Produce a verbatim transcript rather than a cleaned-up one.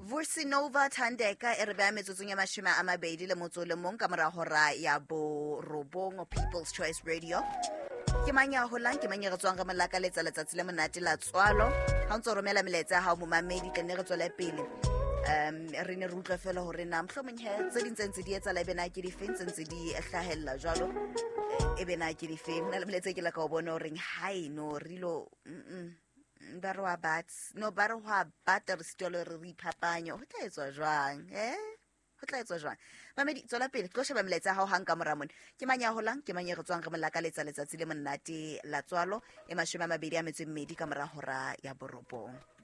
Vusinova Thandeka e re bea metsotsong ya mashome a mabedi le motso le mong ka mora hora ya bo robong People's Choice Radio. Ke manya holang ke manya re tswang ga molaka letsa letsatsi le monate la tswalo ha ntse romela meletsa ha mo mamedi ka ne re tswela pele um re ne re utlwa fela hore na mhlomong he tse dintse ntse di etsa la bena ke di feng ntse di hlahella jwalo e bena ke di feng na le meletsa ke la ka o bona hore hai no rilo mm ba re wa bat no ba re wa bat re stolo re iphapanya ho tla etswa jwang eh ho tla etswa jwang mamedi tswela pele tlo sheba meletsa ha o hang ka mora mona ke manya holang ke manya re tswang re molaka letsa letsatsi le monate la tswalo e mashome a mabedi a metso e mmedi ka mora hora ya borobong.